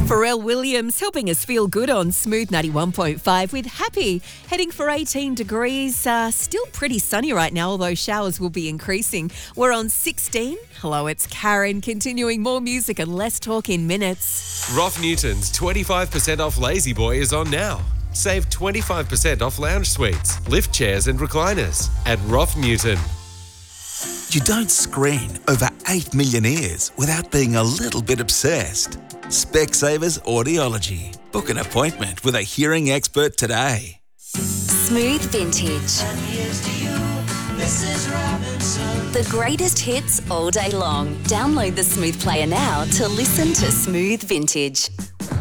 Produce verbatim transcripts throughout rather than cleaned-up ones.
Pharrell Williams helping us feel good on Smooth ninety-one point five with Happy. Heading for eighteen degrees. Uh, still pretty sunny right now, although showers will be increasing. We're on sixteen. Hello, it's Karen. Continuing more music and less talk in minutes. Roth Newton's twenty-five percent off Lazy Boy is on now. Save twenty-five percent off lounge suites, lift chairs and recliners at Roth Newton. You don't screen over eight million ears without being a little bit obsessed. Specsavers Audiology. Book an appointment with a hearing expert today. Smooth Vintage. And here's to you, Missus Robinson. The greatest hits all day long. Download the Smooth Player now to listen to Smooth Vintage.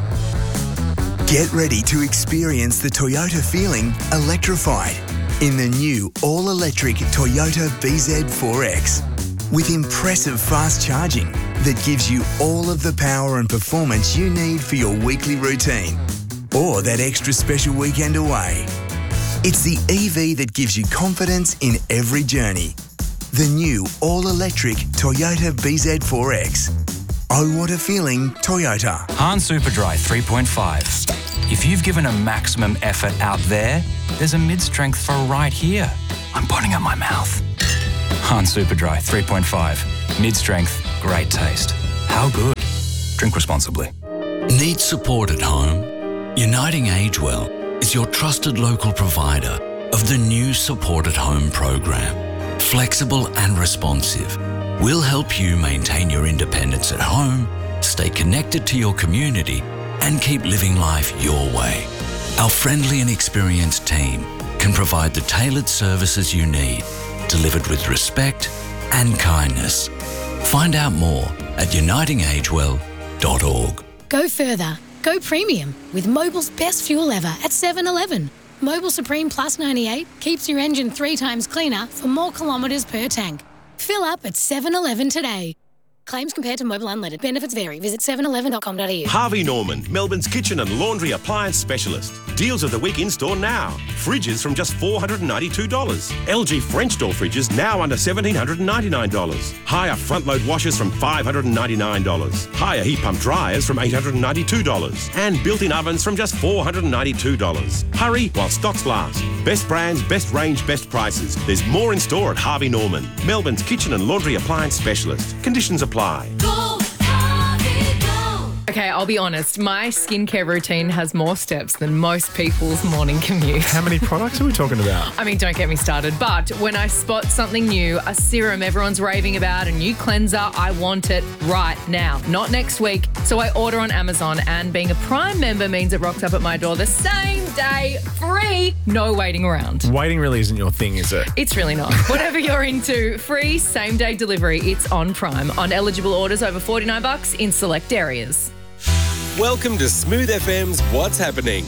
Get ready to experience the Toyota feeling electrified in the new all-electric Toyota B Z four X. With impressive fast charging that gives you all of the power and performance you need for your weekly routine or that extra special weekend away. It's the E V that gives you confidence in every journey. The new all-electric Toyota B Z four X. Oh, what a feeling, Toyota. Han Superdry three point five. If you've given a maximum effort out there, there's a mid-strength for right here. I'm putting at my mouth. Han Superdry three point five. Mid-strength, great taste. How good? Drink responsibly. Need support at home? Uniting Agewell is your trusted local provider of the new Support at Home program. Flexible and responsive, we'll help you maintain your independence at home, stay connected to your community, and keep living life your way. Our friendly and experienced team can provide the tailored services you need, delivered with respect and kindness. Find out more at uniting agewell dot org. Go further. Go premium with Mobil's best fuel ever at seven eleven. Mobil Supreme Plus ninety-eight keeps your engine three times cleaner for more kilometres per tank. Fill up at seven eleven today. Claims compared to Mobil Unleaded. Benefits vary. Visit seven eleven dot com dot a u. Harvey Norman, Melbourne's kitchen and laundry appliance specialist. Deals of the week in store now. Fridges from just four hundred ninety-two dollars. L G French door fridges now under one thousand seven hundred ninety-nine dollars. Higher front load washers from five hundred ninety-nine dollars. Higher heat pump dryers from eight hundred ninety-two dollars. And built-in ovens from just four hundred ninety-two dollars. Hurry while stocks last. Best brands, best range, best prices. There's more in store at Harvey Norman, Melbourne's kitchen and laundry appliance specialist. Conditions apply. Go, Harvey, go. Okay, I'll be honest. My skincare routine has more steps than most people's morning commute. How many products are we talking about? I mean, don't get me started. But when I spot something new, a serum everyone's raving about, a new cleanser, I want it right now, not next week. So I order on Amazon, and being a Prime member means it rocks up at my door the same day, free, no waiting around. Waiting really isn't your thing, is it? It's really not. Whatever you're into, free same-day delivery. It's on Prime. On eligible orders over forty-nine bucks in select areas. Welcome to Smooth F M's What's Happening.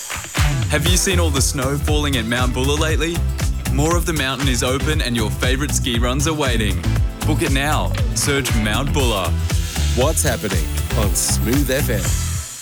Have you seen all the snow falling at Mount Buller lately? More of the mountain is open and your favourite ski runs are waiting. Book it now. Search Mount Buller. What's Happening on Smooth F M.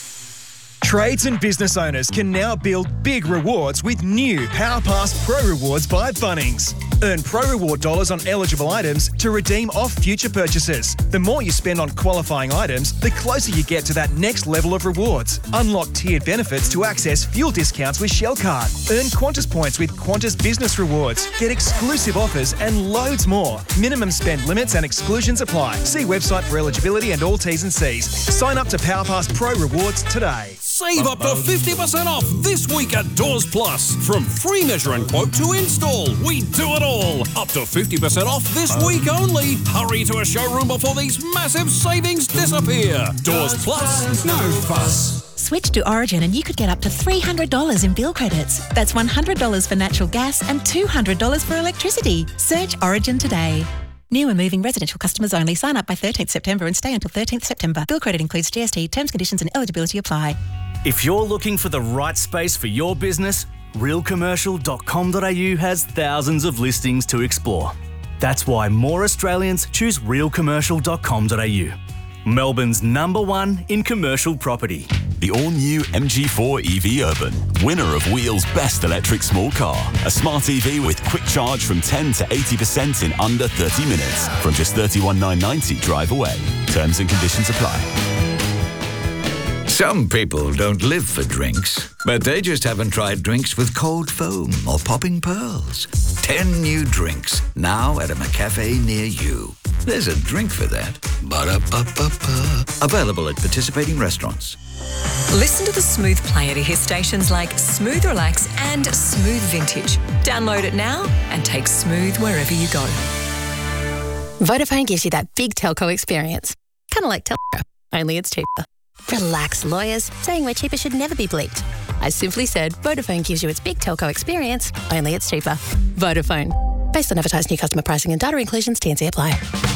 Trades and business owners can now build big rewards with new PowerPass Pro Rewards by Bunnings. Earn Pro Reward dollars on eligible items to redeem off future purchases. The more you spend on qualifying items, the closer you get to that next level of rewards. Unlock tiered benefits to access fuel discounts with Shell Card. Earn Qantas points with Qantas Business Rewards. Get exclusive offers and loads more. Minimum spend limits and exclusions apply. See website for eligibility and all T's and C's. Sign up to PowerPass Pro Rewards today. Save up to fifty percent off this week at Doors Plus. From free measure and quote to install, we do it all. Up to fifty percent off this week only. Hurry to a showroom before these massive savings disappear. Doors Plus, no fuss. Switch to Origin and you could get up to three hundred dollars in bill credits. That's one hundred dollars for natural gas and two hundred dollars for electricity. Search Origin today. New and moving residential customers only. Sign up by thirteenth September and stay until thirteenth September. Bill credit includes G S T. Terms, conditions and eligibility apply. If you're looking for the right space for your business, real commercial dot com dot a u has thousands of listings to explore. That's why more Australians choose real commercial dot com dot a u. Melbourne's number one in commercial property. The all-new M G four E V Urban, winner of Wheel's Best Electric Small Car. A smart E V with quick charge from ten to eighty percent in under thirty minutes. From just thirty-one thousand nine hundred ninety drive away. Terms and conditions apply. Some people don't live for drinks, but they just haven't tried drinks with cold foam or popping pearls. Ten new drinks, now at a McCafe near you. There's a drink for that. Ba-da-ba-ba-ba. Available at participating restaurants. Listen to the Smooth Player to hear stations like Smooth Relax and Smooth Vintage. Download it now and take Smooth wherever you go. Vodafone gives you that big telco experience. Kind of like telco, only it's cheaper. Relax, lawyers. Saying we're cheaper should never be bleeped. I simply said Vodafone gives you its big telco experience, only it's cheaper. Vodafone. Based on advertised new customer pricing and data inclusions, T and C apply.